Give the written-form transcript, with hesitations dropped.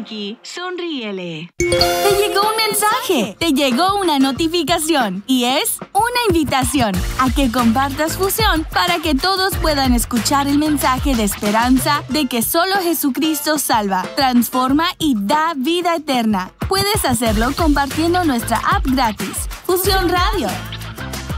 Pinky, sonríele. Te llegó un mensaje, te llegó una notificación y es una invitación a que compartas Fusión para que todos puedan escuchar el mensaje de esperanza de que solo Jesucristo salva, transforma y da vida eterna. Puedes hacerlo compartiendo nuestra app gratis, Fusión Radio.